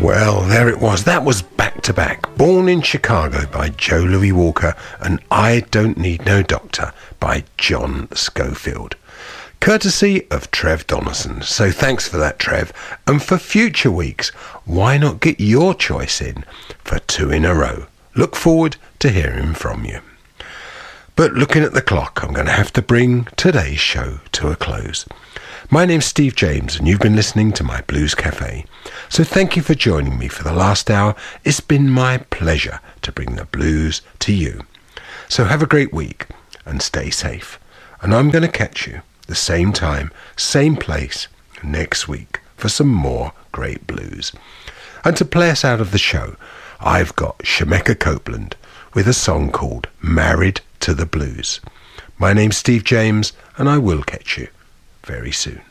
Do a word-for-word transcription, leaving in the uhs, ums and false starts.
Well, there it was. That was back to back. Born in Chicago by Joe Louis Walker and I Don't Need No Doctor by John Scofield. Courtesy of Trev Donaldson. So thanks for that, Trev. And for future weeks, why not get your choice in for two in a row? Look forward to hearing from you. But looking at the clock, I'm going to have to bring today's show to a close. My name's Steve James and you've been listening to my Blues Cafe. So thank you for joining me for the last hour. It's been my pleasure to bring the blues to you. So have a great week and stay safe. And I'm going to catch you the same time, same place next week for some more great blues. And to play us out of the show, I've got Shemeka Copeland with a song called Married to the Blues. My name's Steve James and I will catch you very soon.